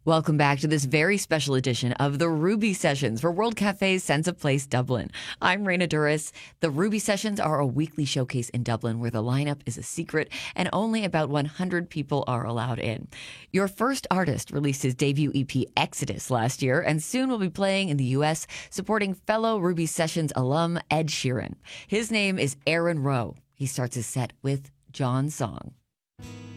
Welcome back to this very special edition of the Ruby Sessions for World Cafe's Sense of Place Dublin. I'm Raina Duras. The Ruby Sessions are a weekly showcase in Dublin where the lineup is a secret and only about 100 people are allowed in. Your first artist released his debut EP Exodus last year and soon will be playing in the U.S. supporting fellow Ruby Sessions alum Ed Sheeran. His name is Aaron Rowe. He starts his set with John's Song.